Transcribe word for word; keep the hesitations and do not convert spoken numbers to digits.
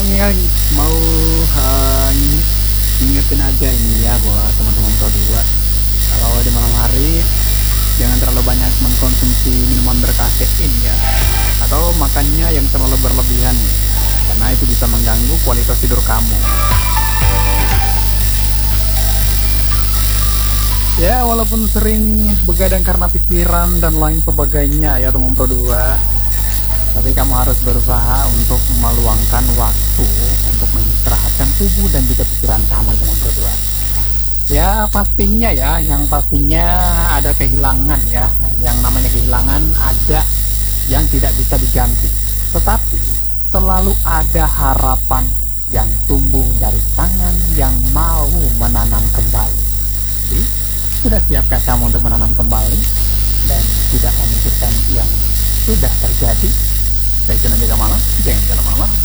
pokoknya mau uh, ingetin aja ini ya buat teman-teman Pro dua, kalau di malam hari jangan terlalu banyak mengkonsumsi minuman berkafein ya, atau makannya yang terlalu berlebihan nih, karena itu bisa mengganggu kualitas tidur kamu. Ya, walaupun sering begadang karena pikiran dan lain sebagainya ya teman Pro dua, tapi kamu harus berusaha untuk meluangkan waktu untuk mengistirahatkan tubuh dan juga pikiran kamu teman Pro dua. Ya pastinya ya, yang pastinya ada kehilangan ya, yang namanya kehilangan ada yang tidak bisa diganti, tetapi selalu ada harapan yang tumbuh dari tangan yang mau menanam kembali. Jadi, sudah siapkah kamu untuk menanam kembali dan tidak memikirkan yang sudah terjadi? Saya Cina Jaga Malam, jangan jalan malam.